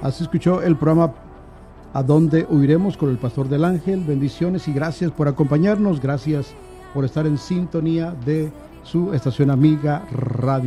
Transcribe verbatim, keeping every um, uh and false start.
Así escuchó el programa ¿A dónde huiremos? Con el Pastor del Ángel. Bendiciones y gracias por acompañarnos. Gracias por estar en sintonía de su estación amiga Radio